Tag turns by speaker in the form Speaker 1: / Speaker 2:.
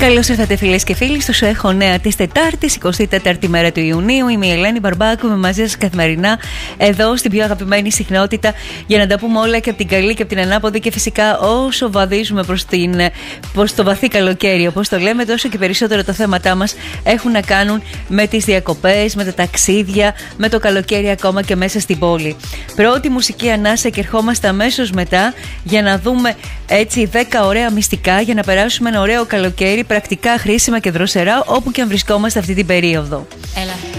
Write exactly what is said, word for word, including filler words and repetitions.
Speaker 1: Καλώς ήρθατε φίλες και φίλοι στο Σου Έχω Νέα της Τετάρτης, εικοστή τέταρτη μέρα του Ιουνίου. Είμαι η Ελένη Μπαρμπάκου, είμαι μαζί σας καθημερινά εδώ στην πιο αγαπημένη συχνότητα για να τα πούμε όλα και από την καλή και από την ανάποδη και φυσικά όσο βαδίζουμε προς, την, προς το βαθύ καλοκαίρι, όπως το λέμε, τόσο και περισσότερο τα θέματά μας έχουν να κάνουν με τις διακοπές, με τα ταξίδια, με το καλοκαίρι ακόμα και μέσα στην πόλη. Πρώτη μουσική ανάσα και ερχόμαστε αμέσως μετά για να δούμε έτσι δέκα ωραία μυστικά για να περάσουμε ένα ωραίο καλοκαίρι, πρακτικά χρήσιμα και δροσερά όπου και αν βρισκόμαστε αυτή την περίοδο.
Speaker 2: Έλα.